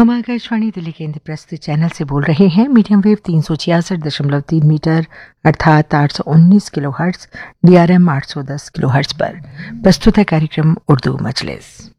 हम आकाशवाणी दिल्ली केंद्र प्रस्तुत चैनल से बोल रहे हैं। मीडियम वेव 366.3 मीटर अर्थात 819 किलोहर्ट्ज़, DRM 810 किलोहर्ट्ज़ पर प्रस्तुत है कार्यक्रम उर्दू मजलिस।